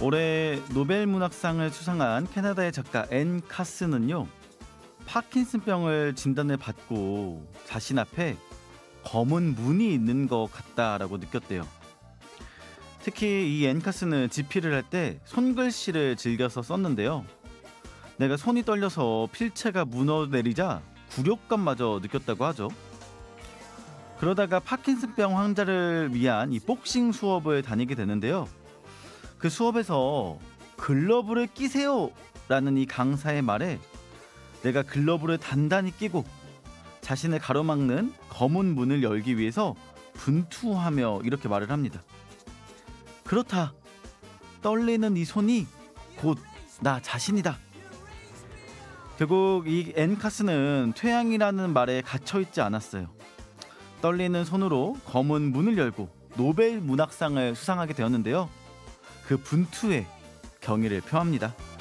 올해 노벨 문학상을 수상한 캐나다의 작가 앤 카스는요, 파킨슨병을 진단을 받고 자신 앞에 검은 문이 있는 것 같다라고 느꼈대요. 특히 이 앤 카스는 집필을 할 때 손글씨를 즐겨서 썼는데요. 내가 손이 떨려서 필체가 무너내리자 굴욕감마저 느꼈다고 하죠. 그러다가 파킨슨병 환자를 위한 이 복싱 수업을 다니게 되는데요. 그 수업에서 글러브를 끼세요 라는 이 강사의 말에 내가 글러브를 단단히 끼고 자신을 가로막는 검은 문을 열기 위해서 분투하며 이렇게 말을 합니다. 그렇다. 떨리는 이 손이 곧 나 자신이다. 결국 이 앤카스는 퇴양이라는 말에 갇혀있지 않았어요. 떨리는 손으로 검은 문을 열고 노벨 문학상을 수상하게 되었는데요. 그 분투에 경의를 표합니다.